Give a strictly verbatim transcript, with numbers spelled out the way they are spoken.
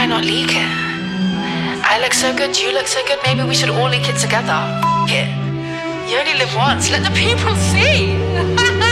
I not leak it? I look so good, you look so good, maybe we should all leak it together. F- it. You only live once, let the people see.